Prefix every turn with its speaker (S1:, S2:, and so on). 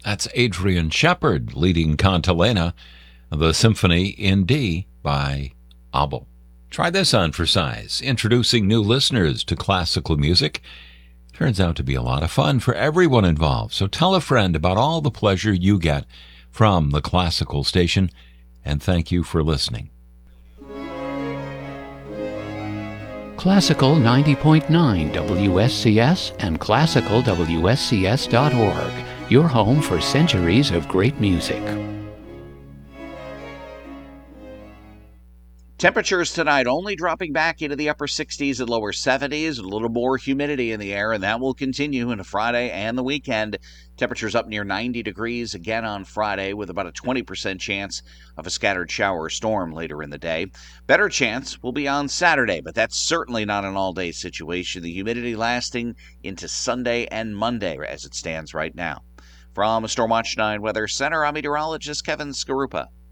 S1: That's Adrian Shepard leading Cantilena, the Symphony in D by Abel. Try this on for size. Introducing new listeners to classical music turns out to be a lot of fun for everyone involved. So tell a friend about all the pleasure you get from the classical station, and thank you for listening.
S2: Classical 90.9 WSCS and classicalwscs.org, your home for centuries of great music.
S3: Temperatures tonight only dropping back into the upper 60s and lower 70s, a little more humidity in the air, and that will continue into Friday and the weekend. Temperatures up near 90 degrees again on Friday with about a 20% chance of a scattered shower or storm later in the day. Better chance will be on Saturday, but that's certainly not an all-day situation. The humidity lasting into Sunday and Monday as it stands right now. From Stormwatch 9 Weather Center, I'm meteorologist Kevin Skarupa.